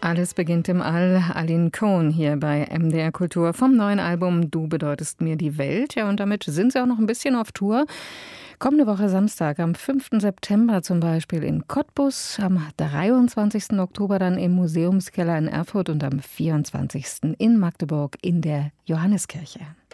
Alles beginnt im All. Aline Cohn hier bei MDR Kultur vom neuen Album Du bedeutest mir die Welt. Ja, und damit sind sie auch noch ein bisschen auf Tour. Kommende Woche Samstag, am 5. September zum Beispiel in Cottbus, am 23. Oktober dann im Museumskeller in Erfurt und am 24. in Magdeburg in der Johanneskirche.